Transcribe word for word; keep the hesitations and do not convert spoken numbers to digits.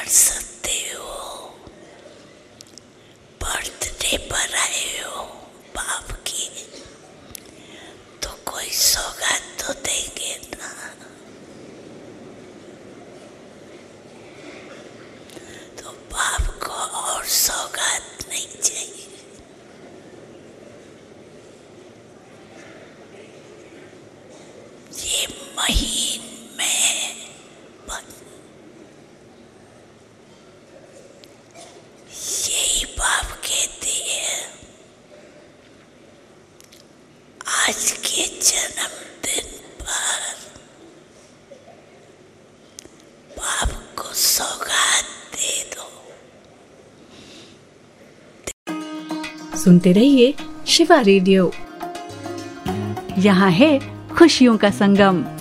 सकते हो, बर्थडे पर आए हो बाप की, तो कोई सौगात तो देंगे ना। तो बाप को और सौगात नहीं चाहिए। ये महीन में बन, यही बाप कहती है आज के जन्मदिन पर बाप को सौगात दे दो। सुनते रहिए शिवा रेडियो, यहाँ है खुशियों का संगम।